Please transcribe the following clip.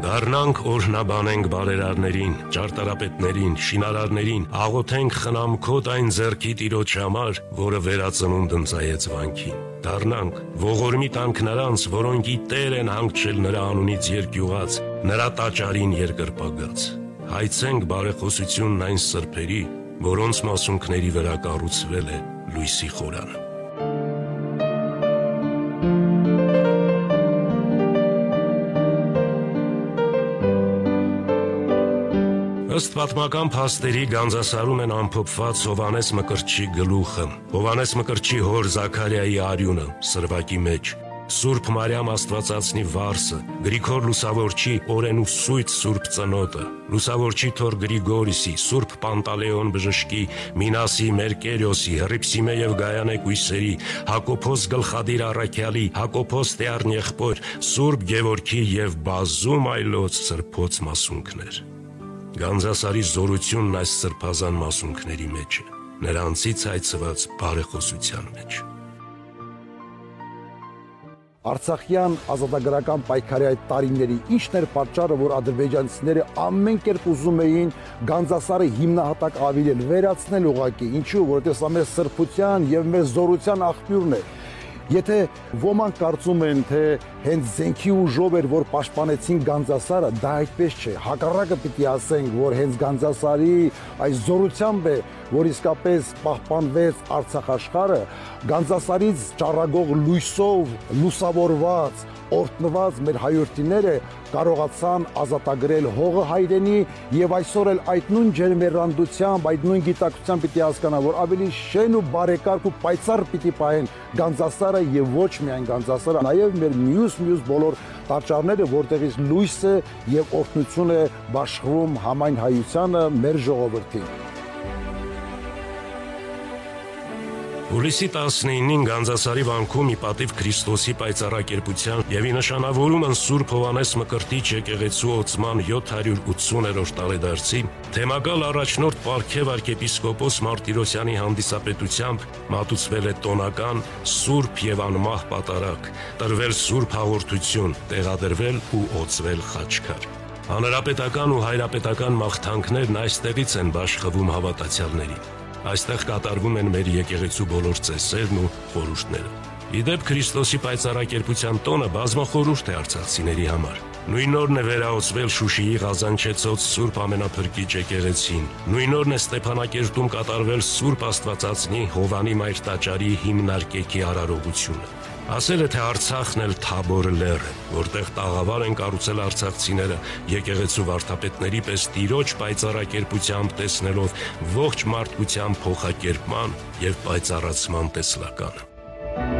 Դառնանք օրհնաբանենք բարերարներին, ճարտարապետներին, շինարարներին, աղոթենք խնամքոտ այն ձեռքի տիրոջ համար, որը վերածնունդ ընծայեց վանքին։ Դառնանք, ողորմի տանք նրանց, որոնքի Տեր են հանգչել նրա անունից երկյուղած, նրա տաճարին երկրպագած։ Հայցենք բարեխոսությունն այն սրբերի, որոնց մասունքների վրա կառուցվել է լույսի խորանը։ Ըստ պատմական փաստերի Գանձասարում են ամփոփված Հովհաննես Մկրտչի գլուխը, Հովհաննես Մկրտչի հոր Զաքարիայի արյունը սրվակի մեջ, Սուրբ Մարիամ Աստվածածնի վարսը, Գրիգոր Լուսավորչի օրենու սույթ Սուրբ Ծնոտը, Լուսավորչի թոռ Գրիգորիսի, Սուրբ Պանտալեոն Բժշկի, Մինասի, Մերկերիոսի, Հռիփսիմե եւ Գայանե կույսերի, Հակոբոս Գլխադիր Առաքյալի, Հակոբոս Տեառն եղբոր, Սուրբ Գևորգի եւ բազում այլոց սրբոց մասունքներ։ Գանձասարի զորությունն այս սրբազան մասունքների մեջ է, նրանցից հայցված բարեխոսության մեջ։ Արցախյան ազատագրական պայքարի այդ տարիների ինչն էր պատճառը, որ ադրբեջանցիները ամեն կերպ ուզում էին Գանձասարը հիմնահատակ ավիրել, վերացնել ուղղակի, ինչու, որովհետև սա մեր սրբության եւ մեր զորության աղբյուրն է։ Եթե ոմանք կարծում են, թե հենց զենքի ուժով էր, որ պաշտպանեցին Գանձասարը, դա այդպես չէ։ Հակառակը պիտի ասենք, որ հենց Գանձասարի այս զորությամբ է, որ իսկապես պահպանվեց Արցախ աշխարհը, Գանձասարից ճառագող լույսով լուսավորված, օրհնված մեր հայրենիները կարողացան ազատագրել հողը հայրենի եւ այսօր էլ այդ նույն ջերմեռանդությամբ, այդ նույն գիտակցությամբ պիտի հասկանան, որ ավելի շեն ու բարեկարգ ու պայծառ պիտի պահեն Գանձասարը եւ ոչ միայն Գանձասարը, նաեւ մեր մյուս բոլոր տաճարները, որտեղից լույսը եւ օրհնություն է բաշխվում համայն հայությանը, մեր ժողովրդին։ Հուլիսի 19-ին Գանձասարի վանքում ի պատիվ Քրիստոսի պայծառակերպության եւ ի նշանավորումն Սուրբ Հովհաննես Մկրտիչ եկեղեցու օծման 780-րդ տարեդարձի թեմակալ առաջնորդ Պարքև arczepiskopos Մարտիրոսյանի հանդիսապետությամբ մատուցվել է տոնական Սուրբ եւ անմահ պատարագ, տրվել Սուրբ հաղորդություն, տեղադրվել ու օծվել խաչքար։ Հանրապետական ու հայրապետական մաղթանքներն այստեղից են բաշխվում հավատացյալներին։ Այստեղ կատարվում են մեր եկեղեցու բոլոր ծեսերն ու խորհուրդները։ Իդեպ Քրիստոսի պայծառակերպության տոնը բազմախորհուրդ է արցախցիների համար։ Նույն օրն է վերաօծվել Շուշիի Ղազանչեցոց Սուրբ Ամենափրկիչ եկեղեցին։ Նույն օրն է Ստեփանակերտում կատարվել Սուրբ Աստվածածնի Հովանի Մայր տաճարի հիմնարկեքի արարողությունը։ Ասել է, թե Արցախն էլ Թաբոր լեռ է, որտեղ տաղավար են կառուցել արցախցիները եկեղեցու վարդապետների պես Տիրոջ պայծառակերպությամբ տեսնելով ողջ մարդկության փոխակերպման եւ պայծառացման տեսլականը։